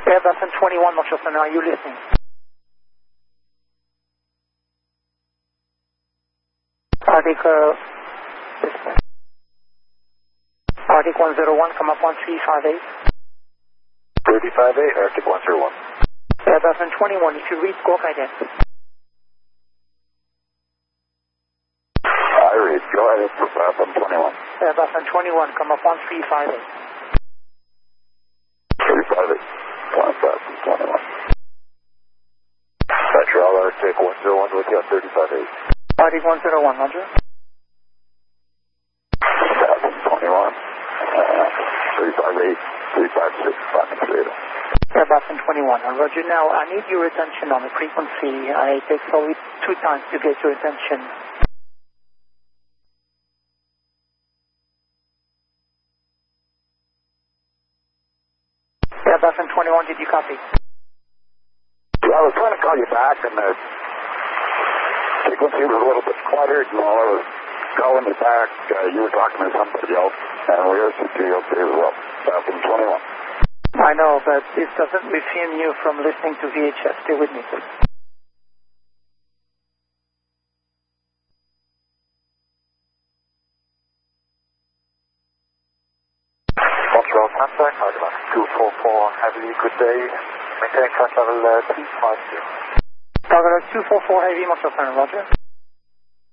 Airbus 21, Montreal Center, are you listening? Arctic, display. Arctic 101, come up 1358. 358, Arctic 101. Airbus 21, if you read squawk ident. I read, go ahead for Airbus 21. Airbus 21, come up 1358. 358, 21. Montreal, Arctic 101 with you on 358. Arctic 101, roger. 21, 358, 356, 538. Airbus 21, roger. Now, I need your attention on the frequency. It takes only 2 times to get your attention. Airbus 21, did you copy? Yeah, I was trying to call you back, and the frequency was a little bit cluttered. You know, I was calling you back. You were talking to somebody else, and we heard you okay as well. Falcon 21. I know, but this doesn't refrain you from listening to VHF. Stay with me. Montreal contact, Argonaut 244 Heavy, good day. Maintaining track level 250. Argonaut 244 Heavy, Montreal Center, roger.